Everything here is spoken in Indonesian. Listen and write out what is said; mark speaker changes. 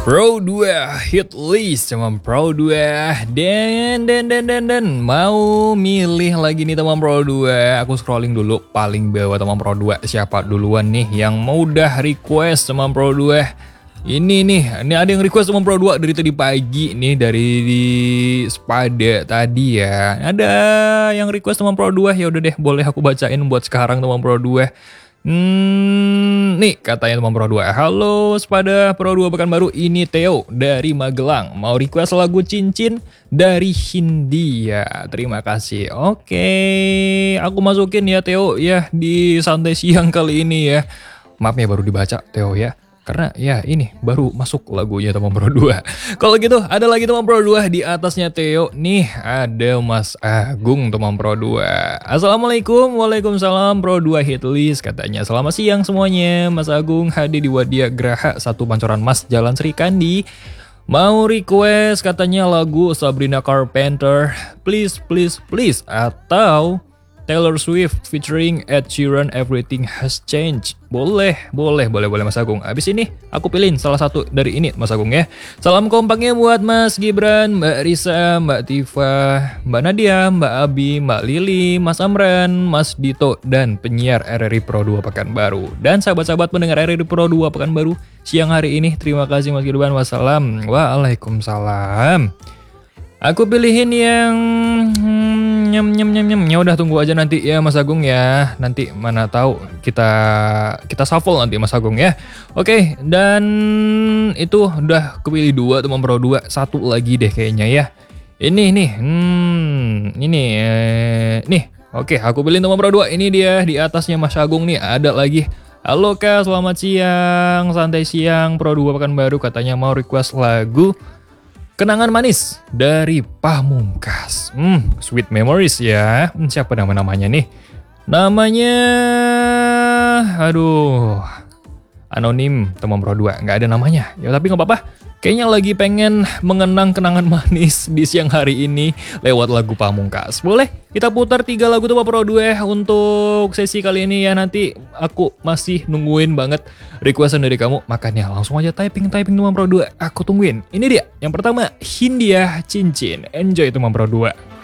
Speaker 1: Pro 2 hit list teman Pro 2 dan mau milih lagi nih teman Pro 2. Aku scrolling dulu paling bawah teman Pro 2. Siapa duluan nih yang mau udah request teman Pro 2? Ini ada yang request teman Pro 2 dari tadi pagi nih, dari di Spada tadi ya. Ada yang request teman Pro 2, ya udah deh, boleh aku bacain buat sekarang teman Pro 2. Nih katanya teman Pro 2. Halo Spada Pro 2 Pekanbaru, ini Theo dari Magelang. Mau request lagu Cincin dari Hindia. Terima kasih. Oke, aku masukin ya Theo ya di santai siang kali ini ya. Maaf ya baru dibaca Theo ya, karena ya ini baru masuk lagunya teman Pro 2. Kalau gitu ada lagi teman Pro 2 di atasnya Theo. Nih ada Mas Agung teman Pro 2. Assalamualaikum. Waalaikumsalam Pro 2 hit list katanya. Selamat siang semuanya. Mas Agung hadir di Wadia Graha 1 Pancoran Mas Jalan Sri Kandi. Mau request katanya lagu Sabrina Carpenter, Please Please Please, atau Taylor Swift featuring Ed Sheeran, Everything Has Changed. Boleh Mas Agung. Abis ini aku pilihin salah satu dari ini Mas Agung ya. Salam kompaknya buat Mas Gibran, Mbak Risa, Mbak Tifa, Mbak Nadia, Mbak Abi, Mbak Lili, Mas Amran, Mas Dito, dan penyiar RRI Pro 2 Pekanbaru. Dan sahabat-sahabat pendengar RRI Pro 2 Pekanbaru siang hari ini. Terima kasih Mas Gibran. Wassalam. Waalaikumsalam. Aku pilihin yang nyam. Udah tunggu aja nanti ya Mas Agung ya. Nanti mana tahu kita shuffle nanti Mas Agung ya. Oke, dan itu udah kepilih 2 teman Pro 2. Satu lagi deh kayaknya ya. Ini nih. Nih. Oke, aku pilih teman Pro 2. Ini dia di atasnya Mas Agung nih. Ada lagi. Halo Kak, selamat siang. Santai siang Pro 2 Pekanbaru, katanya mau request lagu Kenangan Manis dari Pamungkas. Sweet Memories ya. Siapa namanya nih? Namanya, aduh, anonim teman Pro 2. Nggak ada namanya. Ya tapi nggak apa-apa. Kayaknya lagi pengen mengenang kenangan manis di siang hari ini lewat lagu Pamungkas. Boleh kita putar 3 lagu teman Pro 2 untuk sesi kali ini ya. Nanti aku masih nungguin banget requestan dari kamu. Makanya langsung aja typing teman Pro 2. Aku tungguin. Ini dia. Yang pertama, Hindia Cincin. Enjoy teman Pro 2.